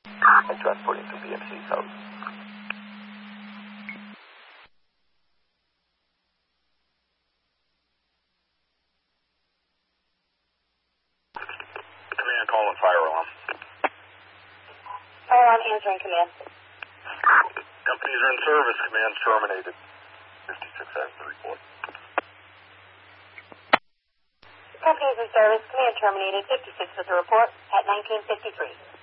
and transporting to BMC's house. Command, calling fire alarm. Fire alarm answering, command. Companies are in service. Command's terminated. 56 has the report. Companies in service, command terminated. 56 with the report at 1953.